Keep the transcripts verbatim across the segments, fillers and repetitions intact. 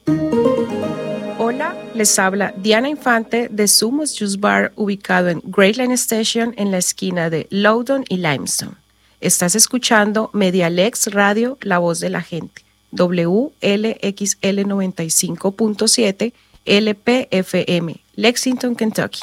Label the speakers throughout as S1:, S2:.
S1: Hola, les habla Diana Infante de Sumos Juice Bar, ubicado en Great Line Station en la esquina de Loudoun y Limestone. Estás escuchando Medialex Radio, La Voz de la Gente, W L X L noventa y cinco punto siete L P F M, Lexington, Kentucky.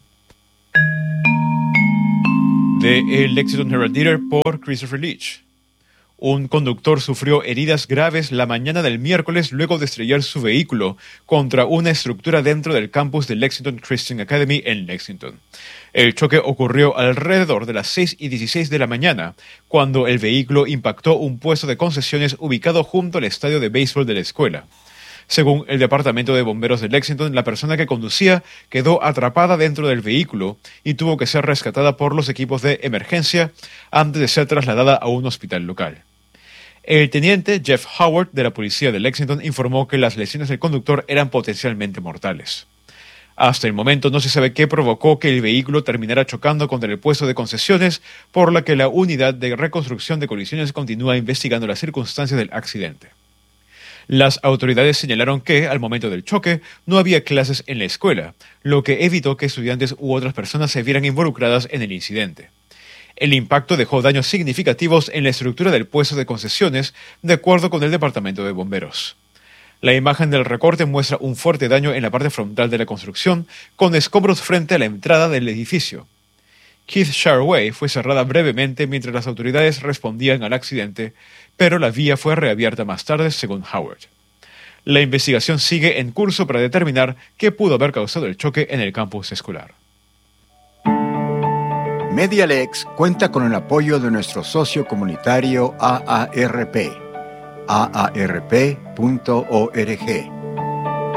S2: De El Lexington Herald Leader por Christopher Leach. Un conductor sufrió heridas graves la mañana del miércoles luego de estrellar su vehículo contra una estructura dentro del campus de Lexington Christian Academy en Lexington. El choque ocurrió alrededor de las seis y dieciséis de la mañana, cuando el vehículo impactó un puesto de concesiones ubicado junto al estadio de béisbol de la escuela. Según el Departamento de Bomberos de Lexington, la persona que conducía quedó atrapada dentro del vehículo y tuvo que ser rescatada por los equipos de emergencia antes de ser trasladada a un hospital local. El teniente Jeff Howard de la policía de Lexington informó que las lesiones del conductor eran potencialmente mortales. Hasta el momento no se sabe qué provocó que el vehículo terminara chocando contra el puesto de concesiones, por lo que la unidad de reconstrucción de colisiones continúa investigando las circunstancias del accidente. Las autoridades señalaron que, al momento del choque, no había clases en la escuela, lo que evitó que estudiantes u otras personas se vieran involucradas en el incidente. El impacto dejó daños significativos en la estructura del puesto de concesiones, de acuerdo con el Departamento de Bomberos. La imagen del recorte muestra un fuerte daño en la parte frontal de la construcción, con escombros frente a la entrada del edificio. Keith Sharway fue cerrada brevemente mientras las autoridades respondían al accidente, pero la vía fue reabierta más tarde, según Howard. La investigación sigue en curso para determinar qué pudo haber causado el choque en el campus escolar.
S3: Medialex cuenta con el apoyo de nuestro socio comunitario A A R P, A A R P punto org.